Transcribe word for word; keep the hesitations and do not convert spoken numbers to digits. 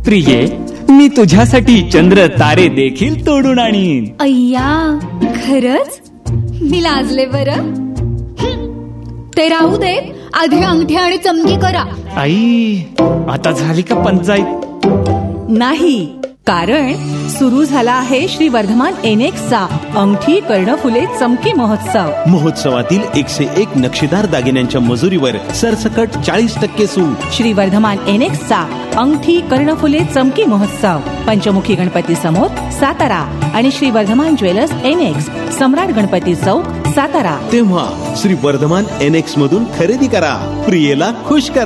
प्रिये, मी तुझ्यासाठी चंद्र तारे देखील तोडून आणीन. अय्या, खरच? मी लाजले बरं. ते राहू दे, आधी अंगठी आणि चमकी करा. आई, आता झाली का पंचायत? नाही, कारण सुरू झाला आहे श्री वर्धमान एनेक्सचा अंगठी कर्णफुले चमकी महोत्सव. महोत्सवातील एकशे एक नक्षीदार दागिन्यांच्या मजुरीवर सरसकट चाळीस टक्के सूट. श्री वर्धमान एनेक्सचा अंगठी कर्णफुले चमकी महोत्सव पंचमुखी गणपती समोर सातारा आणि श्री वर्धमान ज्वेलर्स एनेक्स, सम्राट गणपती चौक, सातारा. तेव्हा श्री वर्धमान एनेक्स मधून खरेदी करा, प्रियेला खुश करा.